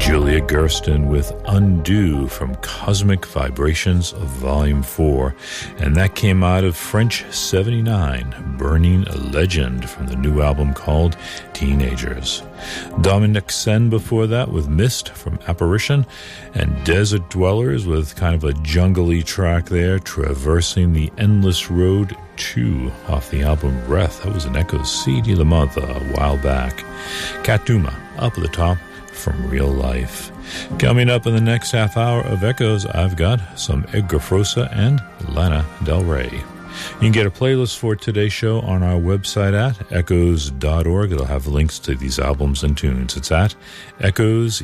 Julia Gersten with Undo from Cosmic Vibrations of Volume 4, and that came out of French 79, Burning a Legend from the new album called Teenagers. Dominic Sen before that with Mist from Apparition, and Desert Dwellers with kind of a jungly track there, Traversing the Endless Road 2 off the album Breath. That was an Echoes CD of the Month a while back. Katuma up at the top from Real Life. Coming up in the next half hour of Echoes, I've got some Edgar Froese and Lana Del Rey. You can get a playlist for today's show on our website at echoes.org. It'll have links to these albums and tunes. It's at echoes,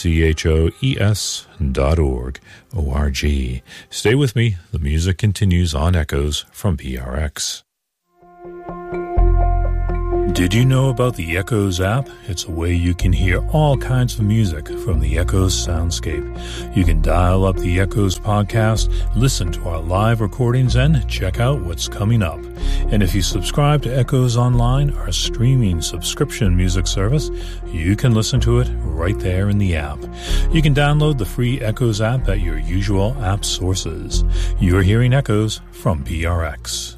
echoes.org, O-R-G. Stay with me. The music continues on Echoes from PRX. Did you know about the Echoes app? It's a way you can hear all kinds of music from the Echoes soundscape. You can dial up the Echoes podcast, listen to our live recordings, and check out what's coming up. And if you subscribe to Echoes Online, our streaming subscription music service, you can listen to it right there in the app. You can download the free Echoes app at your usual app sources. You're hearing Echoes from PRX.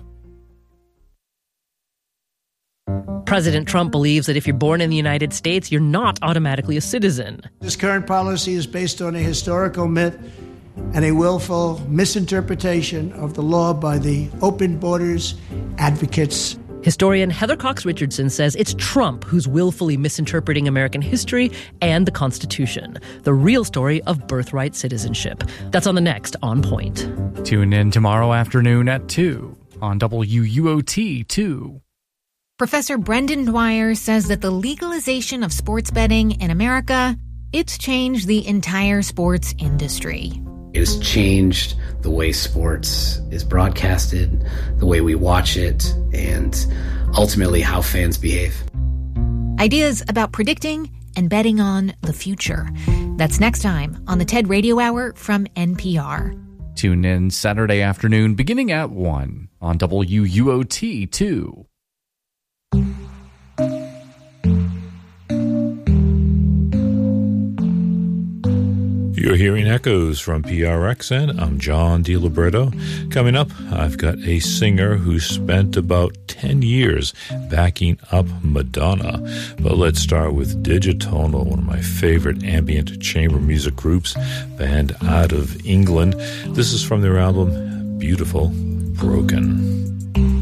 President Trump believes that if you're born in the United States, you're not automatically a citizen. This current policy is based on a historical myth and a willful misinterpretation of the law by the open borders advocates. Historian Heather Cox Richardson says it's Trump who's willfully misinterpreting American history and the Constitution, the real story of birthright citizenship. That's on the next On Point. Tune in tomorrow afternoon at 2 on WUOT 2. Professor Brendan Dwyer says that the legalization of sports betting in America, it's changed the entire sports industry. It has changed the way sports is broadcasted, the way we watch it, and ultimately how fans behave. Ideas about predicting and betting on the future. That's next time on the TED Radio Hour from NPR. Tune in Saturday afternoon beginning at 1 on WUOT 2. You're hearing Echoes from PRX, and I'm John DiLiberto. Coming up, I've got a singer who spent about 10 years backing up Madonna. But let's start with Digitonal, one of my favorite ambient chamber music groups, band out of England. This is from their album Beautiful Broken.